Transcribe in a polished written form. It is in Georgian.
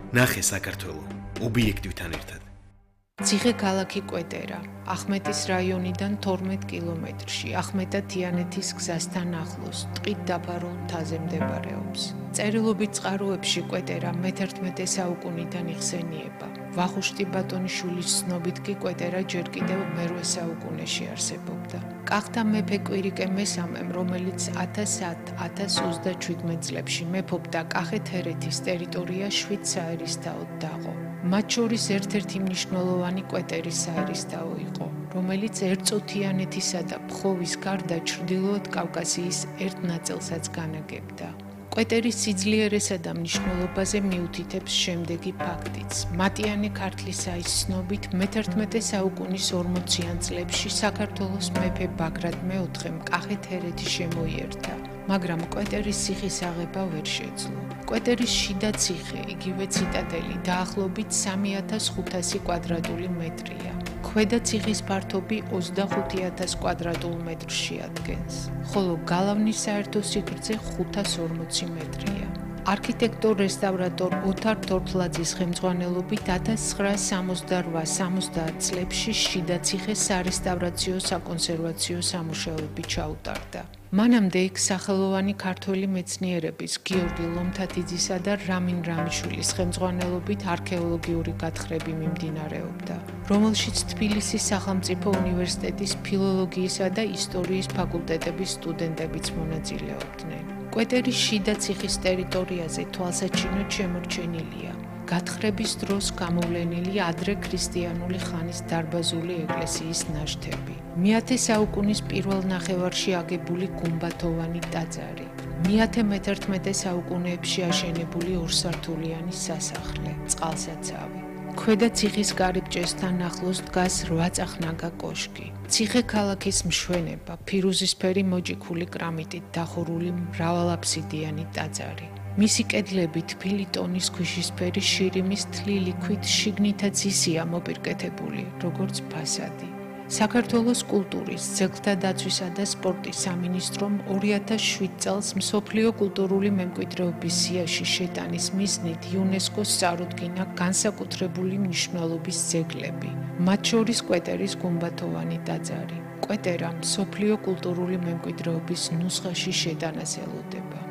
ნახე საქართველო ობიექტივთან ერთად. ციხე ქალაქი კვეტერა, ახმეტის რაიონიდან 12 კილომეტრში, ახმეტა-თიანეთის გზასთან ახლოს, ტყით დაფარულ მთაზე მდებარეობს. წერილობით წყაროებში კვეტერა მე-11 საუკუნიდან იხსენიება. ვახუშტი ბატონიშვილის ცნობით კი კვეტერა ჯერ კიდევ მე-8 საუკუნეში არსებობდა. კახთა მეფე კვირიკე მესამემ, რომელიც 1027 წლებში მეფობდა კახეთ-ჰერეთის ტერიტორია 7 საერისთავოდ დაყო. მათ შორის ერთ-ერთი მნიშვნელოვანი კვეტერის საერისთავო იყო, რომელიც ერწო-თიანეთისა და ფხოვის გარდა ჩრდილოეთ კავკასიის ერთ ნაწილსაც განაგებდა. კვეტერის სიძლიერესა და მნიშვნელობაზე მიუთითებს შემდეგი ფაქტიც. მატიანე ქართლისაის ცნობით მე-11 საუკუნის 40-იან წლებში საქართველოს მეფე ბაგრატ მეოთხემ კახეთ-ჰერეთი შემოიერთა, მაგრამ კვეტერის ციხის აღება ვერ შეძლო. კვეტერის შიდა ციხე, იგივე ციტადელი, დაახლოებით 3500 კვადრატული მეტრია. ქვედა ციხის ფართობი 25000 კვადრატულ მეტრს შეადგენს, ხოლო გალავნის საერთო სიგრძე 540 მეტრია. არქიტექტორ-რესტავრატორ ოთარ თორთლაძის ხელმძღვანელობით 1968-70 წლებში შიდა ციხე სარესტავრაციო საკონსერვაციო სამუშაოები ჩაუტარდა. მანამდე იქ სახელოვანი ქართველი მეცნიერების გიორგი ლომთათიძისა და რამინ რამიშვილის ხელმძღვანელობით არქეოლოგიური გათხრები მიმდინარეობდა, რომელშიც თბილისის სახელმწიფო უნივერსიტეტის ფილოლოგიისა და ისტორიის ფაკულტეტების სტუდენტებიც მონაწილეობდნენ. კვეტერის შიდა ციხის ტერიტორიაზე თვალსაჩინოდ შემორჩენილია გათხრების დროს გამოვლენილი ადრე ქრისტიანული ხანის დარბაზული ეკლესიის ნაშთები. მე-10 საუკუნის პირველ ნახევარში აგებული გუმბათოვანი ტაძარი. მე-11 საუკუნეებში აშენებული ორსართულიანი სასახლე, წყალსაცავი. ქვედა ციხის კარიბჭესთან ახლოს დგას 8-წახნაგა კოშკი. ციხე ქალაქის მშვენება, ფირუზისფერი მოჭიქული კრამიტით დახურული მრავალაბსიდიანი ტაძარი. მისი კედლები თბილი ტონის ქვიშისფერი შირიმის თლილი ქვით შიგნითაც ისეა მოპირკეთებული, როგორც ფასადი. საქართველოს კულტურის, ძეგლთა დაცვისა და სპორტის სამინისტრომ 2007 წელს მსოფლიო კულტურული მემკვიდრეობის სიაში შეტანის მიზნით იუნესკოს წარუდგინა განსაკუთრებული მნიშვნელობის ძეგლები, მათ შორის კვეტერის გუმბათოვანი ტაძარი. კვეტერა მსოფლიო კულტურული მემკვიდრეობის ნუსხაში შეტანას ელოდება.